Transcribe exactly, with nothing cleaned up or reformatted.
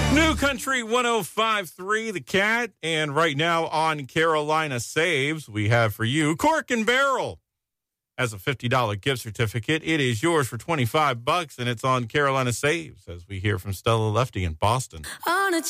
New Country one oh five point three, The Cat. And right now on Carolina Saves, we have for you Cork and Barrel as a fifty dollars gift certificate. It is yours for twenty-five bucks, and it's on Carolina Saves as we hear from Stella Lefty in Boston. On a